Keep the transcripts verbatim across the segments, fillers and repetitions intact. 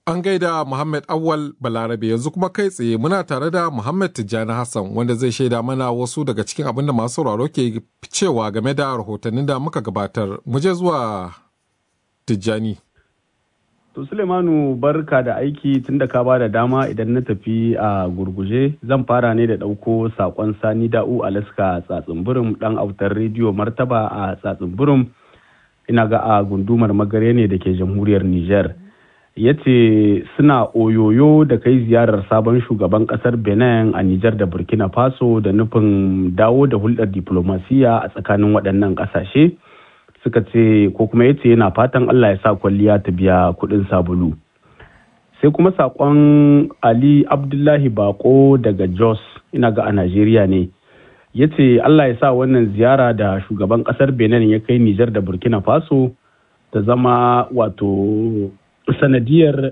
An gaida Muhammad Awal Balarabe, yanzu kuma kai tsaye muna tare da Muhammad Tijjani Hassan wanda zai shaida mana wasu daga cikin abin da masu sauraro ke cewa game da rahotannin da muka gabatar. Mu je zuwa Tijjani. To Sulemanu, barka da aiki. Tun da ka ba da dama idan na tafi a gurguje zan fara ne da ɗauko saƙon Sani Da'u Alaska Tsatsunburum ɗan autar rediyo Martaba a Tsatsunburum, ina ga a gundumar Magare ne da ke jamhuriyar Nijar. Ya ce suna oyoyo da kai ziyarar sabon shugaban kasar Benin a Nijar da Burkina Faso da nufin dawo da hulɗar diplomasiya a tsakanin waɗannan ƙasashe. Suka ce ko kuma ya ce yana fatan Allah ya sa kwalliya ta biya kuɗin sabulu. Sai kuma saƙon Ali Abdullahi Bako daga Jos, ina ga a Najeriya ne. Ya ce Allah ya sa wannan ziyara da shugaban ƙasar Benin ya kai Nijar da Burkina Faso ta zama wato sanadiyar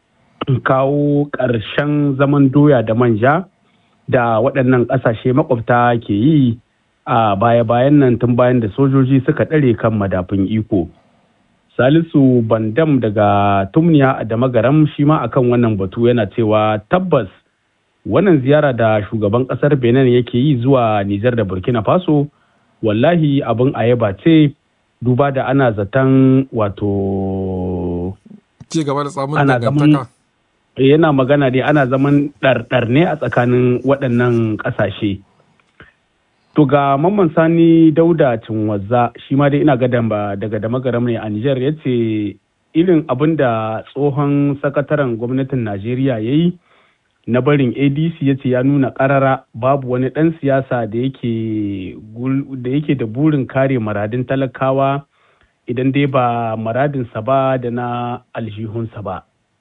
kawo ƙarshen zaman doya da manja da waɗannan ƙasashe makwabta ke yi a baya-bayan nan tun bayan da sojoji suka ɗare kan madafun iko. Salisu Bandam daga Tumniya da Magaram shi ma akan wannan batu yana cewa tabbas wannan ziyara da shugaban ƙasar Benin yake yi zuwa Nijar da Burkina Faso wallahi abin ayaba ce, duba da ana zaton wato ci gaba da samun dangantaka. Yana magana dai ana zaman ɗarɗar ne a tsakanin waɗannan ƙasashe. To ga Mamman Sani Dauda Cinwazza shi ma dai ina ga daga da magaram ne a Nijar, ya ce irin abin da tsohon sakataren gwamnatin Najeriya ya yi na barin A D C, ya ce ya nuna ƙarara babu wani ɗan siyasa da yake da burin kare maradin talakawa idan dai ba maradinsa ba da na aljihunsa ba.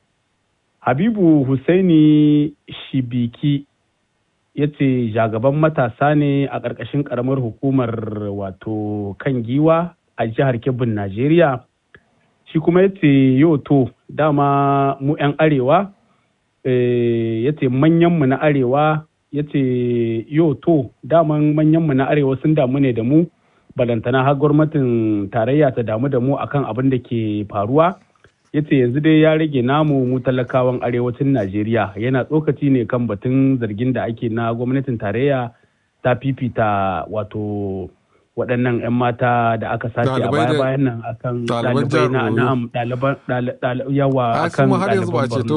Habibu Hussaini Shibiki ya ce jagaban matasa ne a ƙarƙashin ƙaramar hukumar wato kan giwa a jihar Kebbin Najeriya. Shi kuma ya ce yau to dama mu 'yan arewa, ya ce manyanmu na arewa, ya ce yau to daman manyanmu na arewa sun damu ne da mu, balantana har gwamnatin tarayya ta damu da mu akan abin da ke faruwa. Ya ce yanzu dai ya rage namu mu talakawan arewacin Najeriya. Yana tsokaci ne kan batun zargin da ake na gwamnatin tarayya ta fifita wato waɗannan 'yan mata da aka sace a baya-bayan nan akan ɗalibai na na'am ɗaliban yawa akan ɗaliban